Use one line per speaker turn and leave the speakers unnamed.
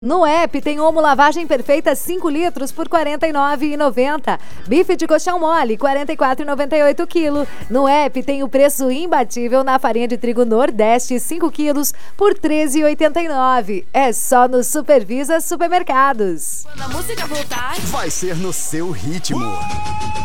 No app tem Omo Lavagem Perfeita 5 litros por R$ 49,90. Bife de colchão mole, R$ 44,98 quilo. No app tem o preço imbatível na farinha de trigo Nordeste 5 quilos por R$ 13,89. É só no Supervisa Supermercados.
Quando a música voltar,
vai ser no seu ritmo.